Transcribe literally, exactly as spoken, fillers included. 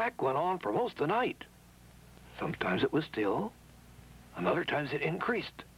attack went on for most of the night. Sometimes it was still, and other times it increased.